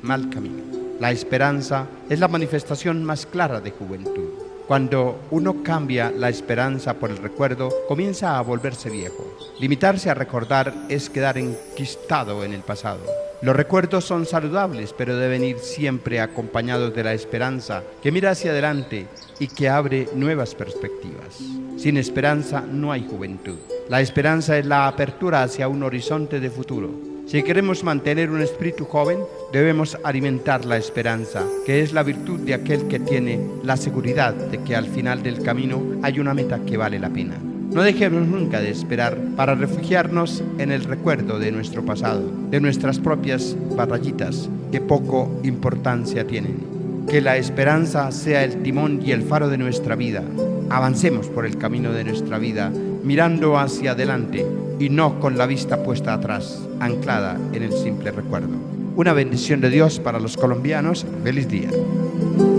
mal camino. La esperanza es la manifestación más clara de juventud. Cuando uno cambia la esperanza por el recuerdo, comienza a volverse viejo. Limitarse a recordar es quedar enquistado en el pasado. Los recuerdos son saludables, pero deben ir siempre acompañados de la esperanza que mira hacia adelante y que abre nuevas perspectivas. Sin esperanza no hay juventud. La esperanza es la apertura hacia un horizonte de futuro. Si queremos mantener un espíritu joven, debemos alimentar la esperanza, que es la virtud de aquel que tiene la seguridad de que al final del camino hay una meta que vale la pena. No dejemos nunca de esperar para refugiarnos en el recuerdo de nuestro pasado, de nuestras propias batallitas que poco importancia tienen. Que la esperanza sea el timón y el faro de nuestra vida. Avancemos por el camino de nuestra vida, mirando hacia adelante y no con la vista puesta atrás, anclada en el simple recuerdo. Una bendición de Dios para los colombianos. Feliz día.